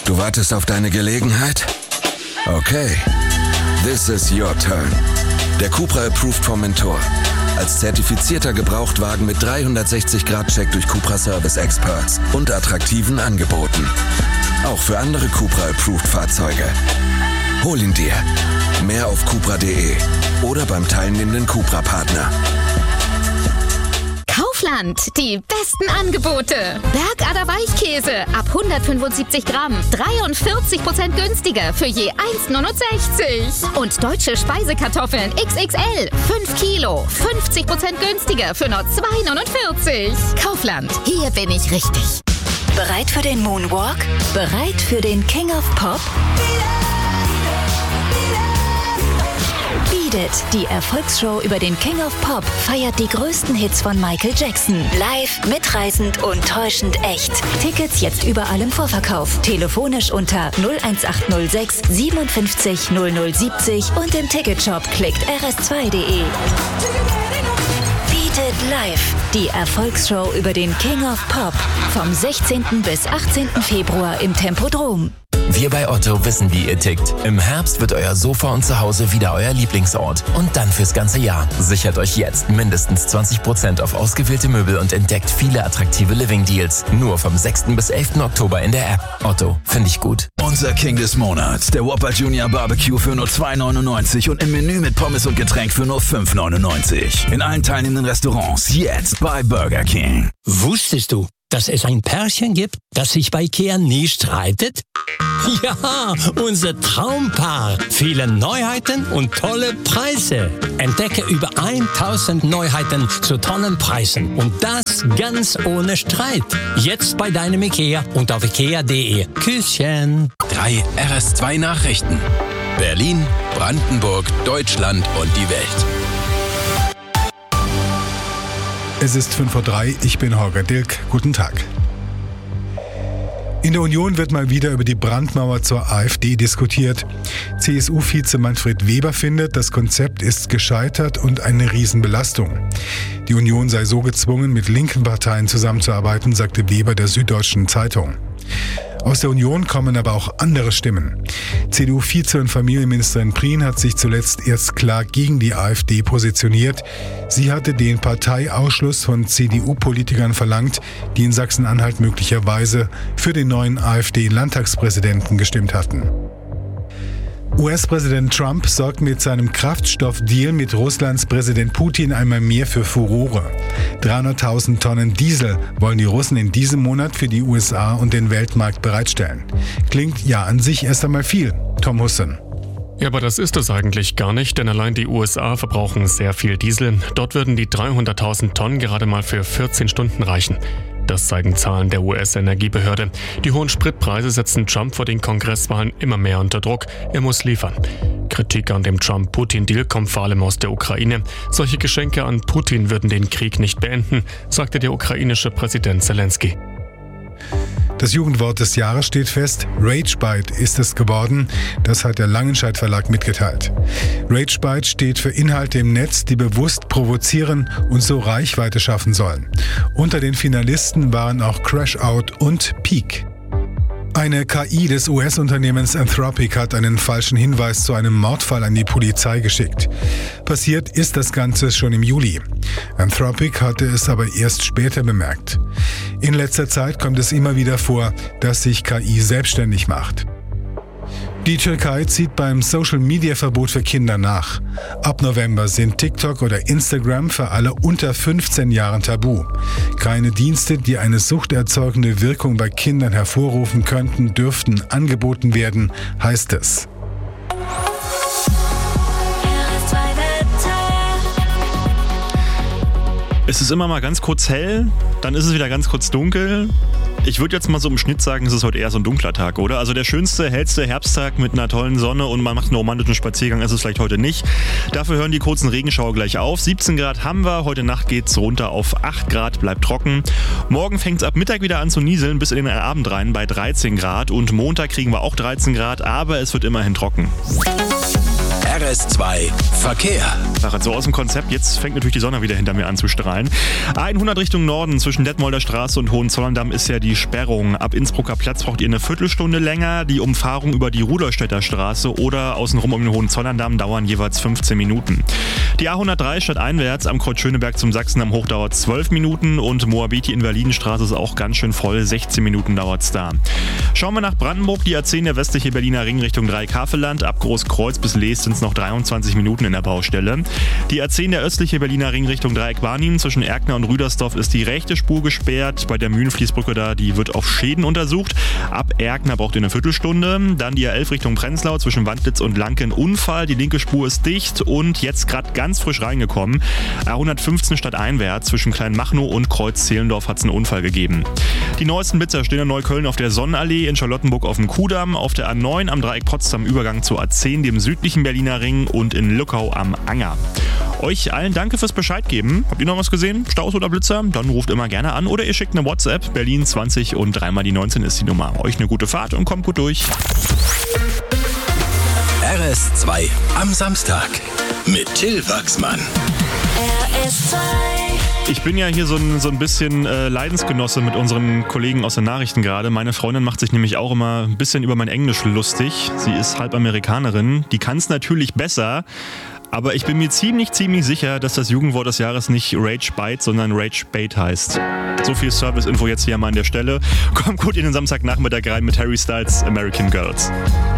Du wartest auf deine Gelegenheit? Okay. This is your turn. Der Cupra Approved vom Mentor. Als zertifizierter Gebrauchtwagen mit 360-Grad-Check durch Cupra Service Experts und attraktiven Angeboten. Auch für andere Cupra Approved Fahrzeuge. Hol ihn dir. Mehr auf cupra.de oder beim teilnehmenden Cupra-Partner. Kaufland, die besten Angebote. Bergader Weichkäse ab 175 Gramm, 43% günstiger für je 1,69. Und deutsche Speisekartoffeln XXL, 5 Kilo, 50% günstiger für nur 2,49. Kaufland, hier bin ich richtig. Bereit für den Moonwalk? Bereit für den King of Pop? Beat It, die Erfolgsshow über den King of Pop, feiert die größten Hits von Michael Jackson. Live, mitreißend und täuschend echt. Tickets jetzt überall im Vorverkauf. Telefonisch unter 01806 57 0070 und im Ticketshop klickt rs2.de. Beat It Live, die Erfolgsshow über den King of Pop. Vom 16. bis 18. Februar im Tempodrom. Wir bei Otto wissen, wie ihr tickt. Im Herbst wird euer Sofa und Zuhause wieder euer Lieblingsort. Und dann fürs ganze Jahr. Sichert euch jetzt mindestens 20% auf ausgewählte Möbel und entdeckt viele attraktive Living-Deals. Nur vom 6. bis 11. Oktober in der App. Otto, finde ich gut. Unser King des Monats, der Whopper Junior Barbecue für nur 2,99 und im Menü mit Pommes und Getränk für nur 5,99. In allen teilnehmenden Restaurants jetzt bei Burger King. Wusstest du, dass es ein Pärchen gibt, das sich bei Ikea nie streitet? Ja, unser Traumpaar. Viele Neuheiten und tolle Preise. Entdecke über 1000 Neuheiten zu tollen Preisen. Und das ganz ohne Streit. Jetzt bei deinem Ikea und auf ikea.de. Küsschen. 3 RS2 Nachrichten. Berlin, Brandenburg, Deutschland und die Welt. Es ist 5:03 Uhr, ich bin Holger Dilk. Guten Tag. In der Union wird mal wieder über die Brandmauer zur AfD diskutiert. CSU-Vize Manfred Weber findet, das Konzept ist gescheitert und eine Riesenbelastung. Die Union sei so gezwungen, mit linken Parteien zusammenzuarbeiten, sagte Weber der Süddeutschen Zeitung. Aus der Union kommen aber auch andere Stimmen. CDU-Vize- und Familienministerin Prien hat sich zuletzt erst klar gegen die AfD positioniert. Sie hatte den Parteiausschluss von CDU-Politikern verlangt, die in Sachsen-Anhalt möglicherweise für den neuen AfD-Landtagspräsidenten gestimmt hatten. US-Präsident Trump sorgt mit seinem Kraftstoffdeal mit Russlands Präsident Putin einmal mehr für Furore. 300.000 Tonnen Diesel wollen die Russen in diesem Monat für die USA und den Weltmarkt bereitstellen. Klingt ja an sich erst einmal viel. Tom Hussen. Ja, aber das ist es eigentlich gar nicht, denn allein die USA verbrauchen sehr viel Diesel. Dort würden die 300.000 Tonnen gerade mal für 14 Stunden reichen. Das zeigen Zahlen der US-Energiebehörde. Die hohen Spritpreise setzen Trump vor den Kongresswahlen immer mehr unter Druck. Er muss liefern. Kritik an dem Trump-Putin-Deal kommt vor allem aus der Ukraine. Solche Geschenke an Putin würden den Krieg nicht beenden, sagte der ukrainische Präsident Zelensky. Das Jugendwort des Jahres steht fest. Ragebite ist es geworden. Das hat der Langenscheidt Verlag mitgeteilt. Ragebite steht für Inhalte im Netz, die bewusst provozieren und so Reichweite schaffen sollen. Unter den Finalisten waren auch Crashout und Peak. Eine KI des US-Unternehmens Anthropic hat einen falschen Hinweis zu einem Mordfall an die Polizei geschickt. Passiert ist das Ganze schon im Juli. Anthropic hatte es aber erst später bemerkt. In letzter Zeit kommt es immer wieder vor, dass sich KI selbstständig macht. Die Türkei zieht beim Social-Media-Verbot für Kinder nach. Ab November sind TikTok oder Instagram für alle unter 15 Jahren tabu. Keine Dienste, die eine suchterzeugende Wirkung bei Kindern hervorrufen könnten, dürften angeboten werden, heißt es. Es ist immer mal ganz kurz hell, dann ist es wieder ganz kurz dunkel. Ich würde jetzt mal so im Schnitt sagen, es ist heute eher so ein dunkler Tag, oder? Also der schönste, hellste Herbsttag mit einer tollen Sonne und man macht einen romantischen Spaziergang, ist es vielleicht heute nicht. Dafür hören die kurzen Regenschauer gleich auf. 17 Grad haben wir, heute Nacht geht's runter auf 8 Grad, bleibt trocken. Morgen fängt es ab Mittag wieder an zu nieseln, bis in den Abend rein bei 13 Grad und Montag kriegen wir auch 13 Grad, aber es wird immerhin trocken. RS2 Verkehr. So aus dem Konzept, jetzt fängt natürlich die Sonne wieder hinter mir an zu strahlen. A100 Richtung Norden zwischen Detmolder Straße und Hohenzollern-Damm ist ja die Sperrung. Ab Innsbrucker Platz braucht ihr eine Viertelstunde länger. Die Umfahrung über die Rudolstädter Straße oder außenrum um den Hohenzollern-Damm dauern jeweils 15 Minuten. Die A103 stadteinwärts am Kreuz Schöneberg zum Sachsendamm hoch dauert 12 Minuten und Moabiti in Berlinstraße ist auch ganz schön voll, 16 Minuten dauert's da. Schauen wir nach Brandenburg, die A10 der westliche Berliner Ring Richtung Dreieck-Havelland. Ab Großkreuz bis Lees sind es noch 23 Minuten in der Baustelle. Die A10 der östliche Berliner Ring Richtung Dreieck-Barnim. Zwischen Erkner und Rüdersdorf ist die rechte Spur gesperrt. Bei der Mühlenfließbrücke da, die wird auf Schäden untersucht. Ab Erkner braucht ihr eine Viertelstunde. Dann die A11 Richtung Prenzlau zwischen Wandlitz und Lanken Unfall. Die linke Spur ist dicht und jetzt gerade ganz frisch reingekommen. A115 stadteinwärts zwischen Kleinmachnow und Kreuz-Zehlendorf hat es einen Unfall gegeben. Die neuesten Blitzer stehen in Neukölln auf der Sonnenallee, in Charlottenburg auf dem Kudamm, auf der A9 am Dreieck Potsdam Übergang zur A10, dem südlichen Berliner Ring und in Lückau am Anger. Euch allen danke fürs Bescheid geben. Habt ihr noch was gesehen? Staus oder Blitzer? Dann ruft immer gerne an oder ihr schickt eine WhatsApp. Berlin 20 und 3 mal die 19 ist die Nummer. Euch eine gute Fahrt und kommt gut durch. RS2 am Samstag mit Till Wachsmann. RS2. Ich bin ja hier so ein bisschen Leidensgenosse mit unseren Kollegen aus den Nachrichten gerade. Meine Freundin macht sich nämlich auch immer ein bisschen über mein Englisch lustig. Sie ist halb Amerikanerin. Die kann es natürlich besser. Aber ich bin mir ziemlich sicher, dass das Jugendwort des Jahres nicht Rage Bite, sondern Rage Bait heißt. So viel Service-Info jetzt hier mal an der Stelle. Kommt gut in den Samstagnachmittag rein mit Harry Styles American Girls.